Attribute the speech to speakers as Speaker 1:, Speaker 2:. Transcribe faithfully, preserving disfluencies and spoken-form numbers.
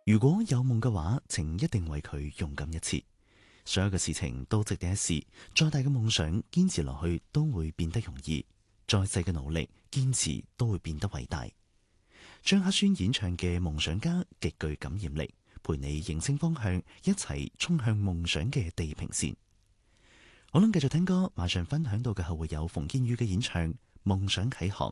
Speaker 1: 如果有夢嘅話，請一定為佢勇敢一次。所有嘅事情都值得一試，再大嘅夢想堅持落去都會變得容易，再細嘅努力堅持都會變得偉大。張克宣演唱嘅《夢想家》極具感染力，陪你認清方向，一齊衝向夢想嘅地平線。好啦，繼續聽歌，馬上分享到嘅係會有馮建宇嘅演唱《夢想啟航》。